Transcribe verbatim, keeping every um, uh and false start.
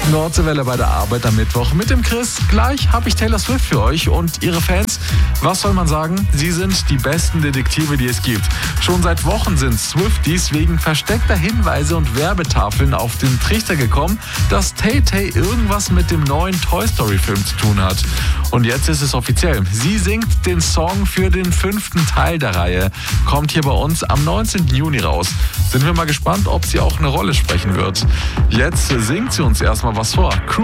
Nordseewelle bei der Arbeit am Mittwoch mit dem Chris. Gleich habe ich Taylor Swift für euch und ihre Fans. Was soll man sagen? Sie sind die besten Detektive, die es gibt. Schon seit Wochen sind Swifties wegen versteckter Hinweise und Werbetafeln auf den Trichter gekommen, dass Tay-Tay irgendwas mit dem neuen Toy Story Film zu tun hat. Und jetzt ist es offiziell. Sie singt den Song für den fünften Teil der Reihe. Kommt hier bei uns am neunzehnten Juni raus. Sind wir mal gespannt, ob sie auch eine Rolle sprechen wird. Jetzt singt sie uns erstmal was vor. Cruise